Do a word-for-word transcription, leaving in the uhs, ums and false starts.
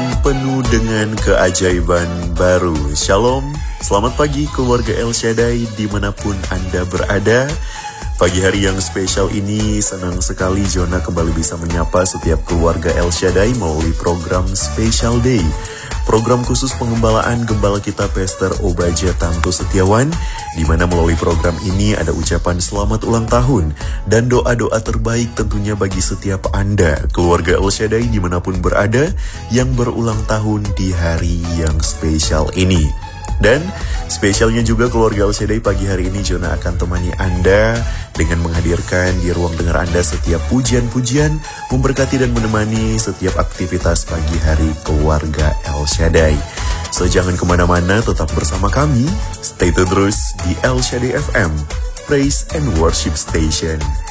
tahun penuh dengan keajaiban baru. Shalom, selamat pagi keluarga El Shaddai dimanapun Anda berada. Pagi hari yang spesial ini, senang sekali Jona kembali bisa menyapa setiap keluarga El Shaddai melalui program Special Day. Program khusus pengembalaan gembala kita Pastor Obaja Tanto Setiawan, di mana melalui program ini ada ucapan selamat ulang tahun dan doa-doa terbaik tentunya bagi setiap Anda, keluarga El Shaddai dimanapun berada, yang berulang tahun di hari yang spesial ini. Dan spesialnya juga keluarga El Shaddai, pagi hari ini Jona akan temani Anda dengan menghadirkan di ruang dengar Anda setiap pujian-pujian, memberkati dan menemani setiap aktivitas pagi hari keluarga El Shaddai. So jangan kemana-mana, tetap bersama kami, stay tune terus di El Shaddai F M, Praise and Worship Station.